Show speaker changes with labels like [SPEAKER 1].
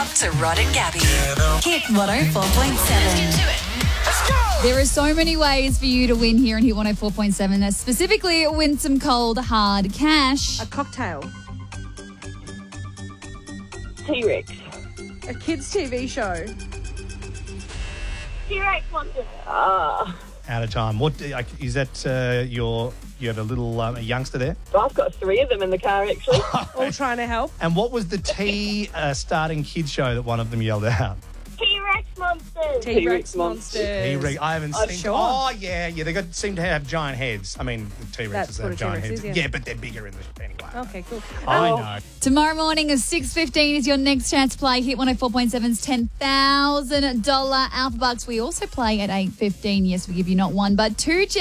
[SPEAKER 1] up to Rod and Gabby. Hit 104.7.
[SPEAKER 2] There are so many ways for you to win here in Hit 104.7. Specifically, win some cold, hard cash.
[SPEAKER 3] A cocktail.
[SPEAKER 4] T-Rex.
[SPEAKER 3] A kids' TV show.
[SPEAKER 4] T-Rex monster.
[SPEAKER 5] Out of time. What is that? You have a little youngster there.
[SPEAKER 4] I've got 3 of them in the car, actually.
[SPEAKER 3] All trying to help.
[SPEAKER 5] And what was the T starting kids show that one of them yelled out?
[SPEAKER 4] T-Rex monsters.
[SPEAKER 3] T-Rex monsters.
[SPEAKER 5] T-Rex. I haven't seen.
[SPEAKER 3] sure.
[SPEAKER 5] Oh yeah. They seem to have giant heads. I mean, the T-Rexes
[SPEAKER 3] That's what
[SPEAKER 5] have
[SPEAKER 3] a
[SPEAKER 5] giant
[SPEAKER 3] T-Rex
[SPEAKER 5] heads.
[SPEAKER 3] is, yeah.
[SPEAKER 5] But they're bigger in the anyway.
[SPEAKER 3] Okay, cool.
[SPEAKER 5] I know.
[SPEAKER 2] Tomorrow morning at 6:15 is your next chance to play Hit 104.7's $10,000 Alpha Bucks. We also play at 8:15. Yes, we give you not one, but 2